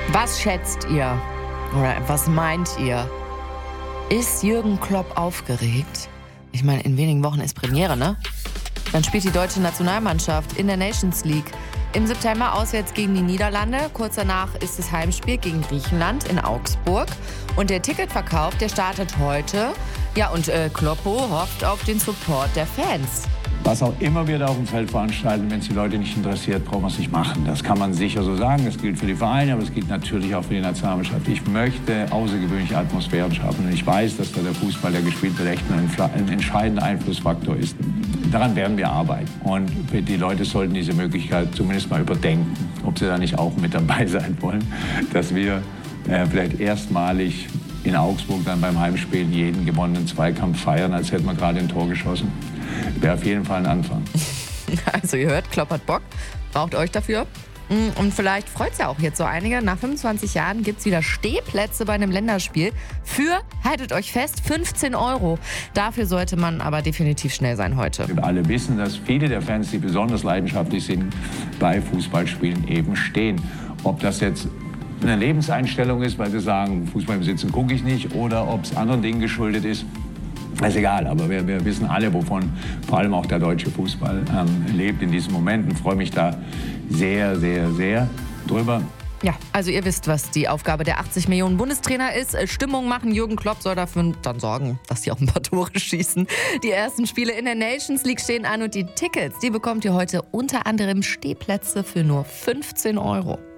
Was schätzt ihr? Oder was meint ihr? Ist Jürgen Klopp aufgeregt? Ich meine, in wenigen Wochen ist Premiere, ne? Dann spielt die deutsche Nationalmannschaft in der Nations League. Im September auswärts gegen die Niederlande. Kurz danach ist das Heimspiel gegen Griechenland in Augsburg. Und der Ticketverkauf, der startet heute. Ja, und Kloppo hofft auf den Support der Fans. Was auch immer wir da auf dem Feld veranstalten, wenn es die Leute nicht interessiert, brauchen wir es nicht machen. Das kann man sicher so sagen. Das gilt für die Vereine, aber es gilt natürlich auch für die Nationalmannschaft. Ich möchte außergewöhnliche Atmosphären schaffen. Und ich weiß, dass da der Fußball, der gespielt wird, echt ein entscheidender Einflussfaktor ist. Daran werden wir arbeiten. Und die Leute sollten diese Möglichkeit zumindest mal überdenken, ob sie da nicht auch mit dabei sein wollen, dass wir vielleicht erstmalig in Augsburg dann beim Heimspiel jeden gewonnenen Zweikampf feiern, als hätten wir gerade ein Tor geschossen. Wäre auf jeden Fall ein Anfang. Also ihr hört, Klopp hat Bock, braucht euch dafür. Und vielleicht freut es ja auch jetzt so einige. Nach 25 Jahren gibt es wieder Stehplätze bei einem Länderspiel für, haltet euch fest, 15 €. Dafür sollte man aber definitiv schnell sein heute. Wir alle wissen, dass viele der Fans, die besonders leidenschaftlich sind, bei Fußballspielen eben stehen. Ob das jetzt eine Lebenseinstellung ist, weil sie sagen, Fußball im Sitzen gucke ich nicht, oder ob es anderen Dingen geschuldet ist, ist egal. Aber wir wissen alle, wovon vor allem auch der deutsche Fußball lebt in diesem Moment, und freue mich da sehr, sehr, sehr drüber. Ja, also ihr wisst, was die Aufgabe der 80 Millionen Bundestrainer ist. Stimmung machen. Jürgen Klopp soll dafür dann sorgen, dass die auch ein paar Tore schießen. Die ersten Spiele in der Nations League stehen an und die Tickets, die bekommt ihr heute unter anderem Stehplätze für nur 15 €.